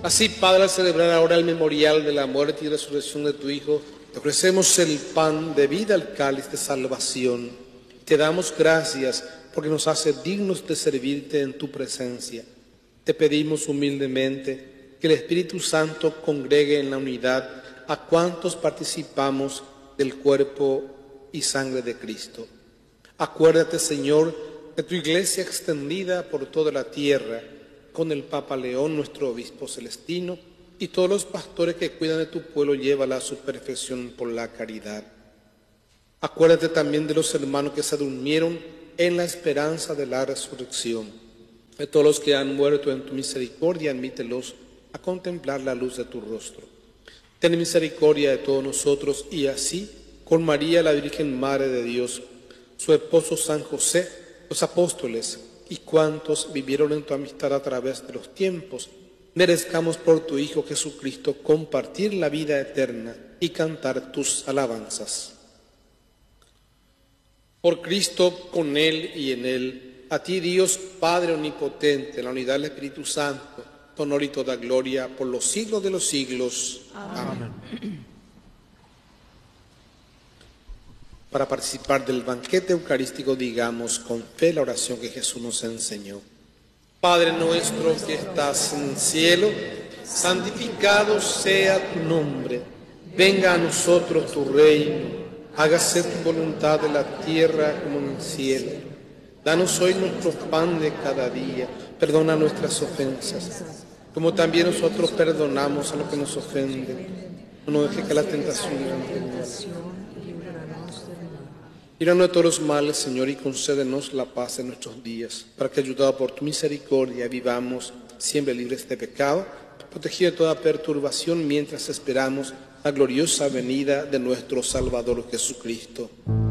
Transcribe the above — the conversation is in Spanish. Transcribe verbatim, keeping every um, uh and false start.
Así, Padre, al celebrar ahora el memorial de la muerte y resurrección de tu Hijo, te ofrecemos el pan de vida, el cáliz de salvación. Te damos gracias porque nos hace dignos de servirte en tu presencia. Te pedimos humildemente que el Espíritu Santo congregue en la unidad a cuantos participamos del cuerpo y sangre de Cristo. Acuérdate, Señor, de tu iglesia extendida por toda la tierra, con el Papa León, nuestro obispo celestino, y todos los pastores que cuidan de tu pueblo, llévala a su perfección por la caridad. Acuérdate también de los hermanos que se durmieron en la esperanza de la resurrección. De todos los que han muerto en tu misericordia, admítelos a contemplar la luz de tu rostro. Ten misericordia de todos nosotros y así, con María, la Virgen Madre de Dios, su esposo San José, los apóstoles y cuantos vivieron en tu amistad a través de los tiempos, merezcamos por tu Hijo Jesucristo compartir la vida eterna y cantar tus alabanzas. Por Cristo, con Él y en Él, a ti Dios Padre Omnipotente, en la unidad del Espíritu Santo, honor y toda gloria por los siglos de los siglos. Amén. Amén. Para participar del banquete eucarístico, digamos con fe la oración que Jesús nos enseñó. Padre nuestro que estás en el cielo, santificado sea tu nombre. Venga a nosotros tu reino. Hágase tu voluntad en la tierra como en el cielo. Danos hoy nuestro pan de cada día. Perdona nuestras ofensas, como también nosotros perdonamos a los que nos ofenden. No nos dejes que la tentación nos líbranos de todos los males, Señor, y concédenos la paz en nuestros días, para que, ayudados por tu misericordia, vivamos siempre libres de pecado, protegidos de toda perturbación, mientras esperamos la gloriosa venida de nuestro Salvador Jesucristo.